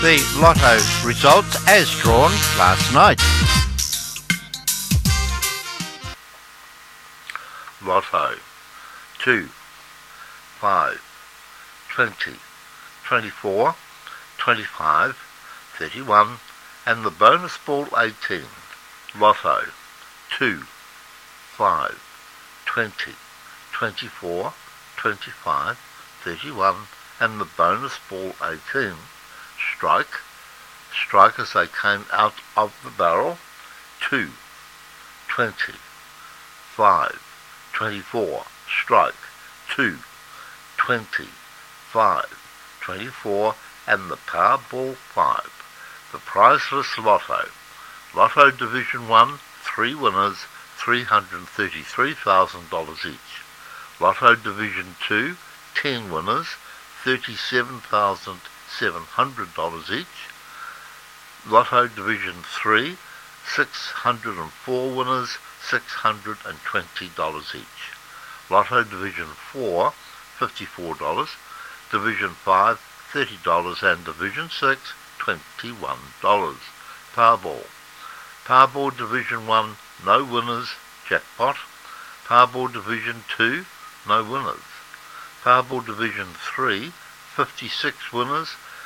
the Lotto results as drawn last night. Lotto 2, 5, 20, 24, 25, 31 and the bonus ball 18. Lotto 2, 5, 20, 24, 25, 31 and the bonus ball 18. Strike as they came out of the barrel. 2, 20, 5, 24, strike, 2, 20, 5, 24 and the Powerball 5. The priceless Lotto. Lotto Division 1, 3 winners, $333,000 each. Lotto Division 2, 10 winners, $37,700 each. Lotto Division 3, 604 winners, $620 each. Lotto Division 4, $54. Division 5, $30 and Division 6, $21. Powerball. Powerball Division 1, no winners, jackpot. Powerball Division 2, no winners. Powerball Division 3, 56 winners,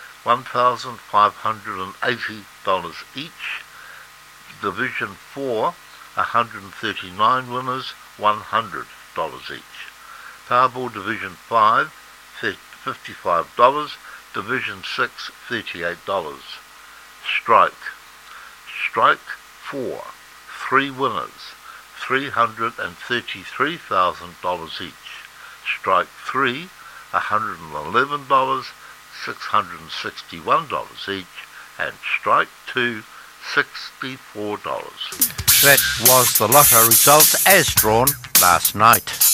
$1,580 each. Division 4, 139 winners, $100 each. Powerball Division 5, $55. Division 6, $38. Strike 4, 3 winners, $333,000 each. Strike 3, $111, $661 each. And strike 2, $64. That was the Lotto results as drawn last night.